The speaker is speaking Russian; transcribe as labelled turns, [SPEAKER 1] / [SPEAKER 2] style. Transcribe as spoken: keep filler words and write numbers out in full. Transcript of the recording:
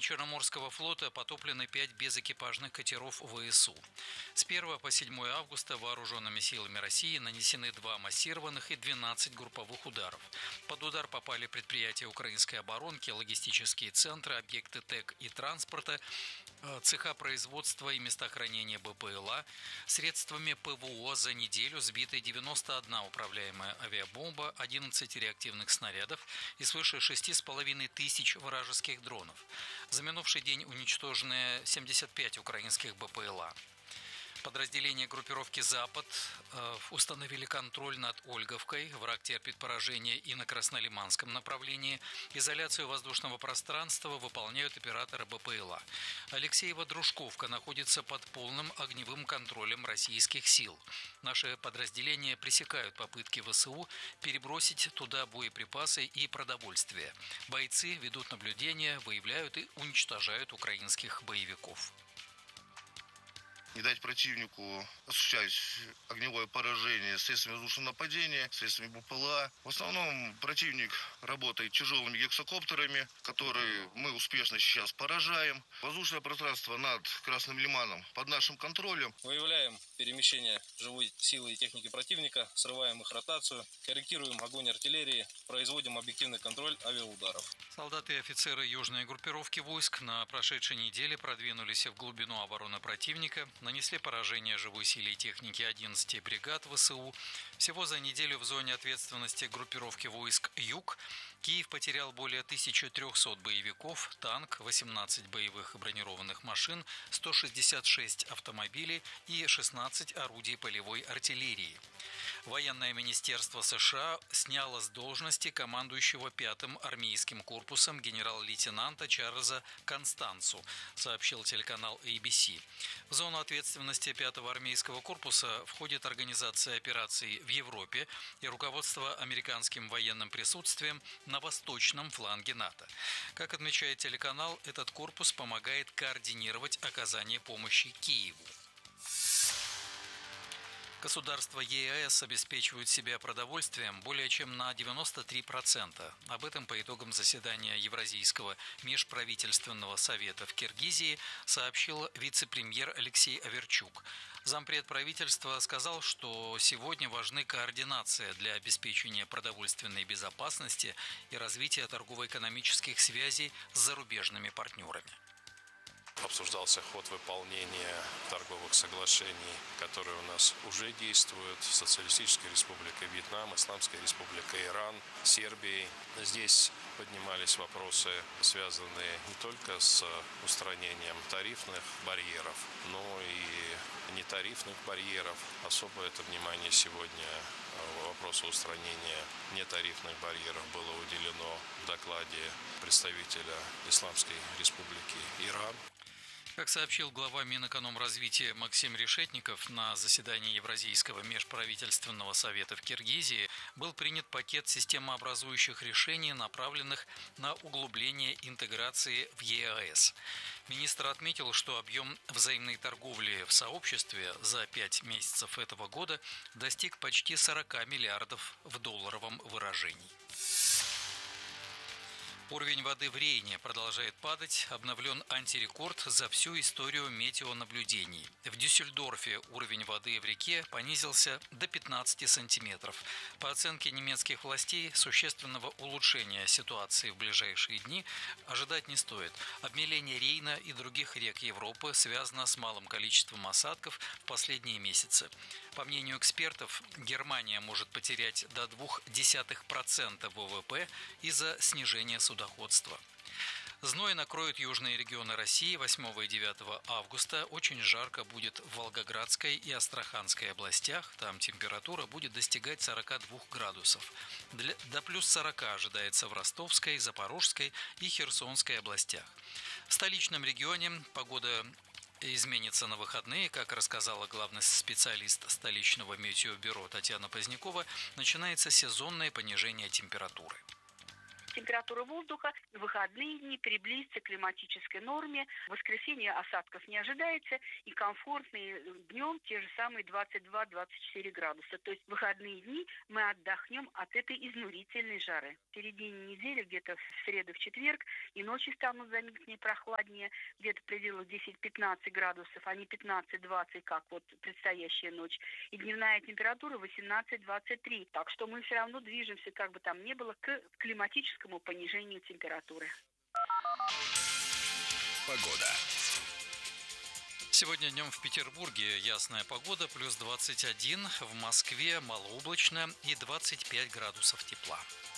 [SPEAKER 1] Черноморского флота потоплены пять безэкипажных катеров ВСУ. С первого по седьмое августа вооруженными силами России нанесены два массированных и двенадцать групповых ударов. Под удар попали предприятия украинской оборонки, логистические центры, объекты ТЭК и транспорта, цеха производства и места хранения БПЛА. Средствами ПВО за неделю сбиты девяносто одна управляемая авиабомба, одиннадцать реактивных снарядов и свыше шести с половиной тысяч вражеских дронов. За минувший день уничтожены семьдесят пять украинских БПЛА. Подразделения группировки «Запад» установили контроль над Ольговкой, враг терпит поражение и на Краснолиманском направлении. Изоляцию воздушного пространства выполняют операторы БПЛА. Алексеево-Дружковка находится под полным огневым контролем российских сил. Наши подразделения пресекают попытки ВСУ перебросить туда боеприпасы и продовольствие. Бойцы ведут наблюдения, выявляют и уничтожают украинских боевиков.
[SPEAKER 2] Не дать противнику осуществлять огневое поражение средствами воздушного нападения, средствами БПЛА. В основном противник работает тяжелыми гексакоптерами, которые мы успешно сейчас поражаем. Воздушное пространство над Красным Лиманом под нашим контролем.
[SPEAKER 3] Выявляем перемещение живой силы и техники противника, срываем их ротацию, корректируем огонь артиллерии, производим объективный контроль авиаударов.
[SPEAKER 1] Солдаты и офицеры южной группировки войск на прошедшей неделе продвинулись в глубину обороны противника, нанесли поражение живой силе и технике одиннадцати бригад ВСУ. Всего за неделю в зоне ответственности группировки войск «Юг» Киев потерял более тысячи трёхсот боевиков, танк, восемнадцать боевых и бронированных машин, сто шестьдесят шесть автомобилей и шестнадцать орудий полевой артиллерии. Военное министерство США сняло с должности командующего пятым армейским корпусом генерал-лейтенанта Чарльза Констанцу, сообщил телеканал эй би си. В зону ответственности пятого армейского корпуса входит организация операций в Европе и руководство американским военным присутствием на восточном фланге НАТО. Как отмечает телеканал, этот корпус помогает координировать оказание помощи Киеву. Государства ЕАЭС обеспечивают себя продовольствием более чем на девяносто три процента. Об этом по итогам заседания Евразийского межправительственного совета в Киргизии сообщил вице-премьер Алексей Аверчук. Зампред правительства сказал, что сегодня важны координация для обеспечения продовольственной безопасности и развития торгово-экономических связей с зарубежными партнерами.
[SPEAKER 4] Обсуждался ход выполнения торговых соглашений, которые у нас уже действуют с Социалистической Республикой Вьетнам, Исламской Республикой Иран, Сербией. Здесь поднимались вопросы, связанные не только с устранением тарифных барьеров, но и нетарифных барьеров. Особое это внимание сегодня вопросу устранения нетарифных барьеров было уделено в докладе представителя Исламской Республики Иран.
[SPEAKER 1] Как сообщил глава Минэкономразвития Максим Решетников, на заседании Евразийского межправительственного совета в Киргизии был принят пакет системообразующих решений, направленных на углубление интеграции в ЕАЭС. Министр отметил, что объем взаимной торговли в сообществе за пять месяцев этого года достиг почти сорока миллиардов в долларовом выражении. Уровень воды в Рейне продолжает падать. Обновлен антирекорд за всю историю метеонаблюдений. В Дюссельдорфе уровень воды в реке понизился до пятнадцати сантиметров. По оценке немецких властей, существенного улучшения ситуации в ближайшие дни ожидать не стоит. Обмеление Рейна и других рек Европы связано с малым количеством осадков в последние месяцы. По мнению экспертов, Германия может потерять до двух десятых процента ВВП из-за снижения судоходства. Доходство. Зной накроет южные регионы России восьмого и девятого августа. Очень жарко будет в Волгоградской и Астраханской областях. Там температура будет достигать сорока двух градусов. Для, до плюс сорока ожидается в Ростовской, Запорожской и Херсонской областях. В столичном регионе погода изменится на выходные. Как рассказала главный специалист столичного метеобюро Татьяна Позднякова, начинается сезонное понижение температуры.
[SPEAKER 5] Температура воздуха в выходные дни приблизится к климатической норме. В воскресенье осадков не ожидается, и комфортные днем те же самые двадцать два - двадцать четыре градуса. То есть в выходные дни мы отдохнем от этой изнурительной жары. В середине недели, где-то в среду, в четверг, и ночи станут заметнее прохладнее, где-то в пределах десять-пятнадцать градусов, а не пятнадцать-двадцать, как вот предстоящая ночь. И дневная температура восемнадцать - двадцать три. Так что мы все равно движемся, как бы там ни было, к климатическому понижению температуры.
[SPEAKER 6] Погода.
[SPEAKER 1] Сегодня днем в Петербурге ясная погода, плюс двадцать один, в Москве малооблачно и двадцать пять градусов тепла.